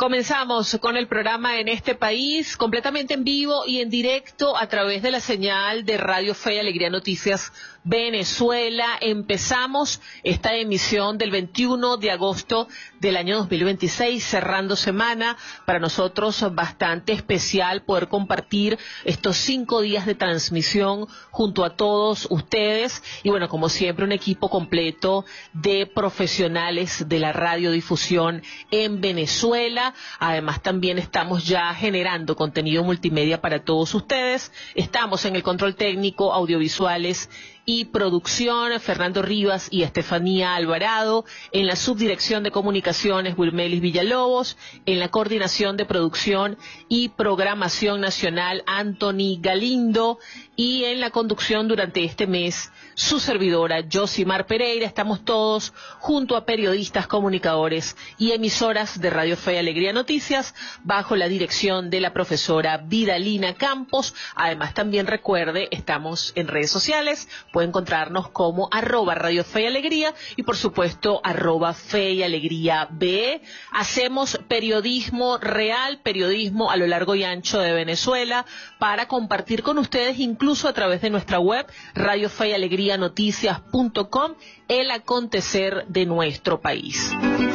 Comenzamos con el programa En este País, completamente en vivo y en directo a través de la señal de Radio Fe y Alegría Noticias Venezuela. Empezamos esta emisión del 21 de agosto del año 2026, cerrando semana. Para nosotros bastante especial poder compartir estos 5 días de transmisión junto a todos ustedes. Y bueno, como siempre, un equipo completo de profesionales de la radiodifusión en Venezuela. Además, también estamos ya generando contenido multimedia para todos ustedes. Estamos en el control técnico, audiovisuales y producción, Fernando Rivas y Estefanía Alvarado. En la subdirección de comunicaciones, Wilmelis Villalobos. En la coordinación de producción y programación nacional, Anthony Galindo. Y en la conducción durante este mes, su servidora, Josimar Pereira. Estamos todos junto a periodistas, comunicadores y emisoras de Radio Fe y Alegría Noticias, bajo la dirección de la profesora Vidalina Campos. Además, también recuerde, estamos en redes sociales, puede encontrarnos como @Radio Fe y Alegría y por supuesto @Fe y Alegría BE. Hacemos periodismo real, periodismo a lo largo y ancho de Venezuela, para compartir con ustedes, incluso a través de nuestra web, radiofeyalegrianoticias.com, el acontecer de nuestro país.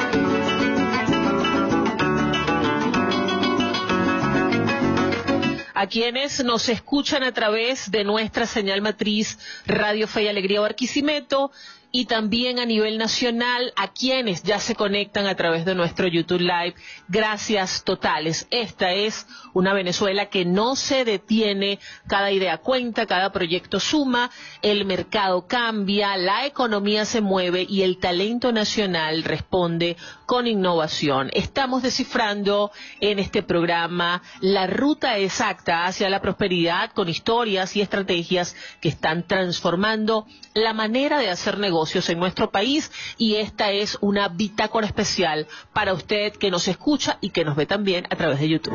A quienes nos escuchan a través de nuestra señal matriz Radio Fe y Alegría Barquisimeto, y también a nivel nacional, a quienes ya se conectan a través de nuestro YouTube Live, gracias totales. Esta es una Venezuela que no se detiene, cada idea cuenta, cada proyecto suma, el mercado cambia, la economía se mueve y el talento nacional responde con innovación. Estamos descifrando en este programa la ruta exacta hacia la prosperidad, con historias y estrategias que están transformando la manera de hacer negocios en nuestro país, y esta es una bitácora especial para usted que nos escucha y que nos ve también a través de YouTube.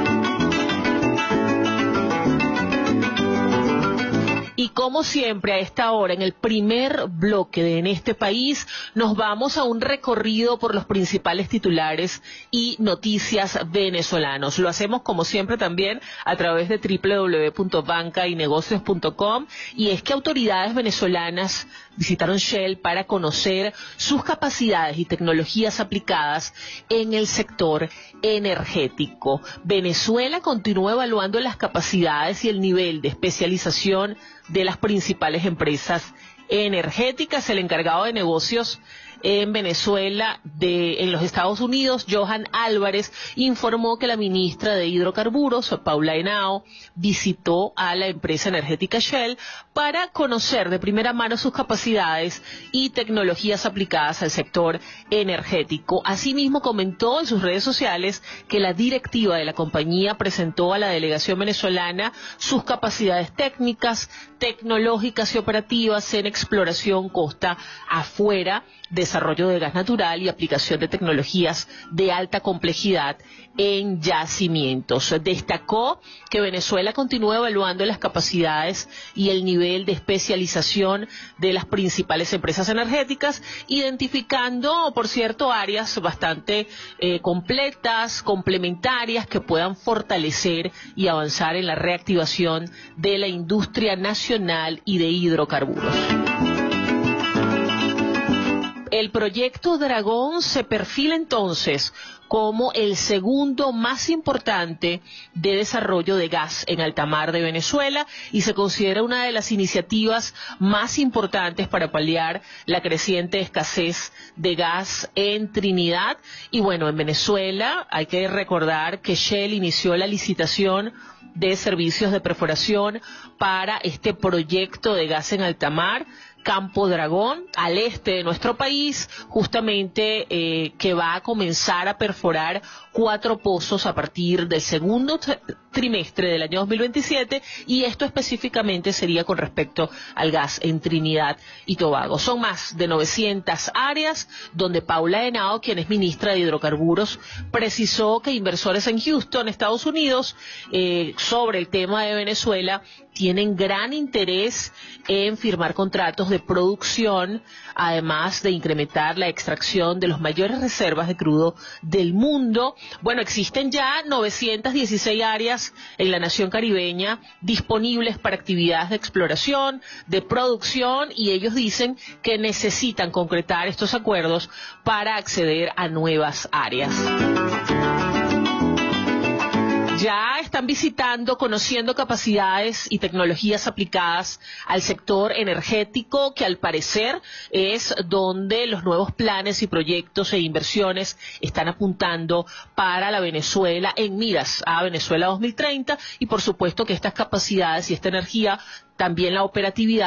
Y como siempre, a esta hora, en el primer bloque de En este País, nos vamos a un recorrido por los principales titulares y noticias venezolanos. Lo hacemos, como siempre, también a través de www.bancaynegocios.com, y es que autoridades venezolanas visitaron Shell para conocer sus capacidades y tecnologías aplicadas en el sector energético. Venezuela continúa evaluando las capacidades y el nivel de especialización de las principales empresas energéticas. El encargado de negocios en Venezuela en los Estados Unidos, Johan Álvarez, informó que la ministra de Hidrocarburos, Paula Henao, visitó a la empresa energética Shell para conocer de primera mano sus capacidades y tecnologías aplicadas al sector energético. Asimismo, comentó en sus redes sociales que la directiva de la compañía presentó a la delegación venezolana sus capacidades técnicas, tecnológicas y operativas en exploración costa afuera, desarrollo de gas natural y aplicación de tecnologías de alta complejidad en yacimientos. Destacó que Venezuela continúa evaluando las capacidades y el nivel de especialización de las principales empresas energéticas, identificando, por cierto, áreas bastante completas, complementarias, que puedan fortalecer y avanzar en la reactivación de la industria nacional y de hidrocarburos. El proyecto Dragón se perfila entonces como el segundo más importante de desarrollo de gas en alta mar de Venezuela, y se considera una de las iniciativas más importantes para paliar la creciente escasez de gas en Trinidad. Y bueno, en Venezuela hay que recordar que Shell inició la licitación de servicios de perforación para este proyecto de gas en alta mar, Campo Dragón, al este de nuestro país, justamente que va a comenzar a perforar 4 pozos a partir del segundo trimestre del año 2027, y esto específicamente sería con respecto al gas en Trinidad y Tobago. Son más de 900 áreas donde Paula Henao, quien es ministra de Hidrocarburos, precisó que inversores en Houston, Estados Unidos, sobre el tema de Venezuela, tienen gran interés en firmar contratos de de producción, además de incrementar la extracción de las mayores reservas de crudo del mundo. Bueno, existen ya 916 áreas en la nación caribeña disponibles para actividades de exploración, de producción, y ellos dicen que necesitan concretar estos acuerdos para acceder a nuevas áreas. Ya están visitando, conociendo capacidades y tecnologías aplicadas al sector energético, que al parecer es donde los nuevos planes y proyectos e inversiones están apuntando para la Venezuela, en miras a Venezuela 2030, y por supuesto que estas capacidades y esta energía, también la operatividad,